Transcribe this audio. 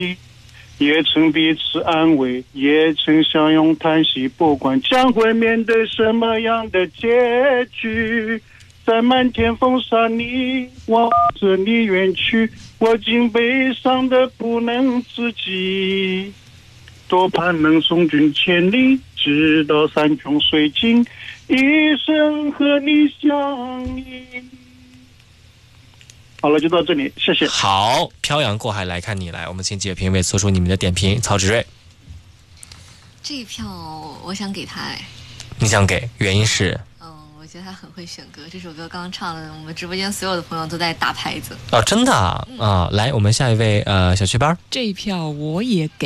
也曾彼此安慰，也曾相拥叹息，不管将会面对什么样的结局，在漫天风沙里望着你远去，我竟悲伤的不能自己，多盼能送君千里，直到山穷水尽，一生和你相依。好了，就到这里，谢谢。 好，漂洋过海来看你来，我们请几位评委做出你们的点评。曹植瑞， 这一票我想给他。 你想给，原因是？ 我觉得他很会选歌，这首歌刚唱的，我们直播间所有的朋友都在打拍子。 真的啊，来，我们下一位小雀斑， 这一票我也给。